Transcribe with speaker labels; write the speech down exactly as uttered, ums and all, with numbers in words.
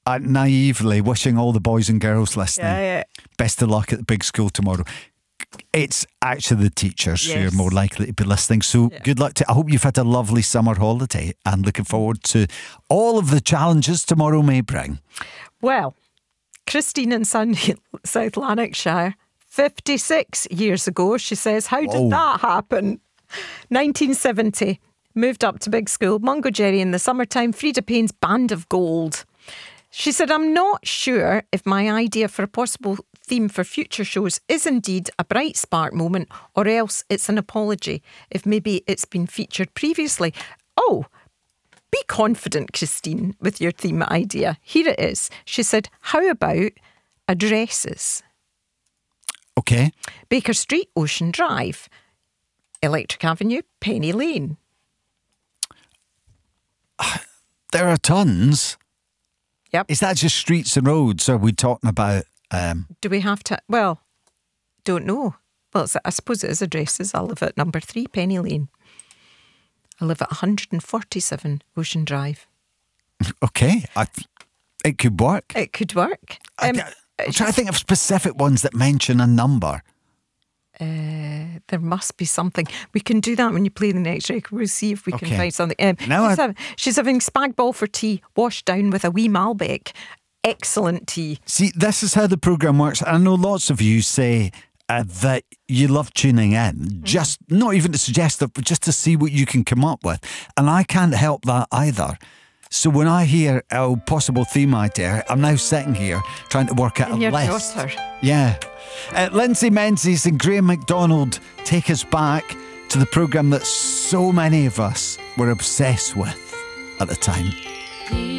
Speaker 1: uh, naively wishing all the boys and girls listening
Speaker 2: Yeah, yeah.
Speaker 1: best of luck at the big school tomorrow. It's actually the teachers
Speaker 2: Yes.
Speaker 1: who are more likely to be listening. So
Speaker 2: Yeah.
Speaker 1: good luck to. I hope you've had a lovely summer holiday and looking forward to all of the challenges tomorrow may bring.
Speaker 2: Well, Christine in South Lanarkshire, fifty-six years ago, she says, how
Speaker 1: Whoa.
Speaker 2: did that happen? nineteen seventy, moved up to big school, Mungo Jerry in the summertime, Frida Payne's Band of Gold. She said, I'm not sure if my idea for a possible theme for future shows is indeed a bright spark moment or else it's an apology if maybe it's been featured previously. Oh, be confident, Christine, with your theme idea. Here it is. She said, how about addresses?
Speaker 1: Okay.
Speaker 2: Baker Street, Ocean Drive. Electric Avenue, Penny Lane.
Speaker 1: There are tons.
Speaker 2: Yep.
Speaker 1: Is that just streets and roads? Or are we talking about... Um,
Speaker 2: Do we have to... Well, don't know. Well, it's, I suppose it is addresses. I live at number three, Penny Lane. I live at one hundred forty-seven Ocean Drive.
Speaker 1: okay. I, it could work.
Speaker 2: It could work.
Speaker 1: I,
Speaker 2: Um,
Speaker 1: I'm trying to think of specific ones that mention a number.
Speaker 2: Uh, there must be something. We can do that when you play the next record. We'll see if we
Speaker 1: Okay.
Speaker 2: can find something. Um,
Speaker 1: Now
Speaker 2: she's,
Speaker 1: I-
Speaker 2: hav- she's having spag bol for tea, washed down with a wee Malbec. Excellent tea.
Speaker 1: See, this is how the programme works. I know lots of you say uh, that you love tuning in, just not even to suggest it, but just to see what you can come up with. And I can't help that either. So when I hear a possible theme idea, I'm now sitting here trying to work out
Speaker 2: And
Speaker 1: a
Speaker 2: your
Speaker 1: list.
Speaker 2: daughter.
Speaker 1: Yeah. Uh, Lindsay Menzies and Graham McDonald take us back to the programme that so many of us were obsessed with at the time.